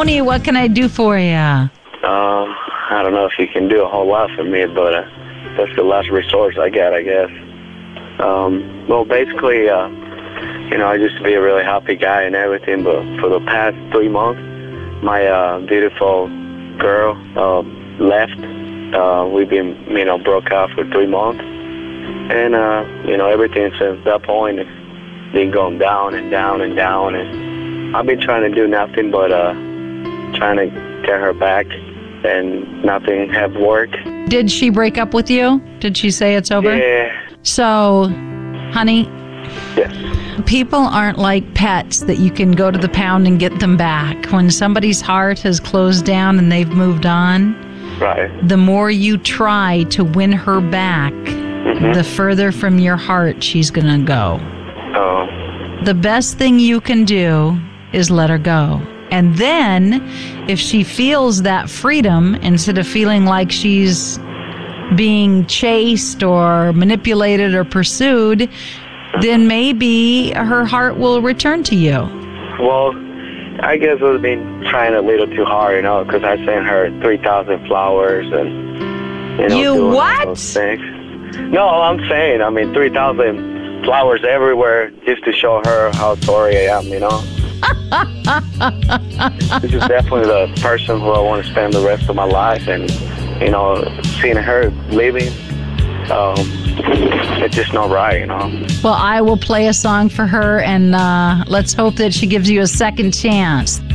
Tony, what can I do for you? I don't know if you can do a whole lot for me, but that's the last resource I got, I guess. Well, basically, I used to be a really happy guy and everything, but for the past 3 months, my beautiful girl left. We've been, broke up for 3 months. And, everything since that point has been going down and down and down. And I've been trying to do nothing but trying to get her back, and nothing have worked. Did she break up with you? Did she say it's over? Yeah. So, honey, yes. People aren't like pets that you can go to the pound and get them back. When somebody's heart has closed down and they've moved on, right, the more you try to win her back, the further from your heart she's going to go. Oh. The best thing you can do is let her go. And then, if she feels that freedom, instead of feeling like she's being chased or manipulated or pursued, then maybe her heart will return to you. Well, I guess I've been trying a little too hard, because I sent her 3,000 flowers and, You doing what? those things. No, I'm saying, 3,000 flowers everywhere just to show her how sorry I am, This is definitely the person who I want to spend the rest of my life, and, seeing her leaving, it's just not right, Well, I will play a song for her, and let's hope that she gives you a second chance.